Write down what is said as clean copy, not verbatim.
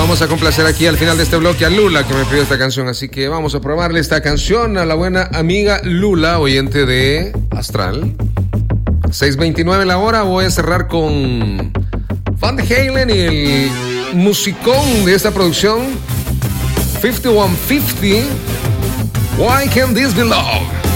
vamos a complacer aquí al final de este bloque a Lula, que me pidió esta canción. Así que vamos a probarle esta canción a la buena amiga Lula, oyente de Astral. 6:29 la hora. Voy a cerrar con Van Halen y el musicón de esta producción, 5150. Why Can't This Be Love?